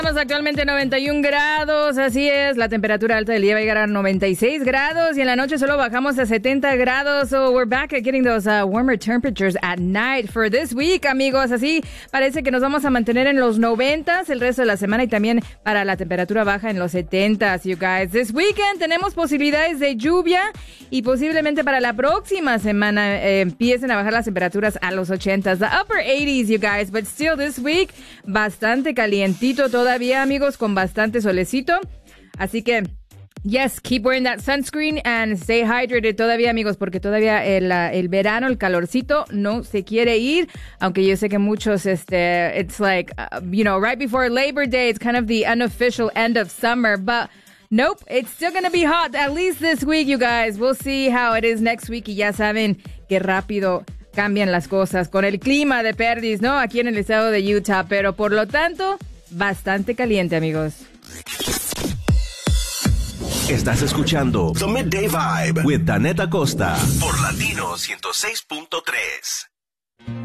Estamos actualmente 91 grados, así es, la temperatura alta del día va a llegar a 96 grados y en la noche solo bajamos a 70 grados, so we're back at getting those warmer temperatures at night for this week, amigos, así parece que nos vamos a mantener en los 90s el resto de la semana y también para la temperatura baja en los 70s, you guys. This weekend tenemos posibilidades de lluvia y posiblemente para la próxima semana empiecen a bajar las temperaturas a los 80s, the upper 80s, you guys, but still this week bastante calientito todavía, amigos, con bastante solecito. Así que, yes, keep wearing that sunscreen and stay hydrated todavía, amigos, porque todavía el verano, el calorcito no se quiere ir. Aunque yo sé que muchos, it's like, right before Labor Day, it's kind of the unofficial end of summer, but nope, it's still going to be hot, at least this week, you guys. We'll see how it is next week y ya saben qué rápido cambian las cosas con el clima de Perdis, ¿no? Aquí en el estado de Utah, pero por lo tanto, bastante caliente, amigos. Estás escuchando The Midday Vibe with Danette Acosta por Latino 106.3.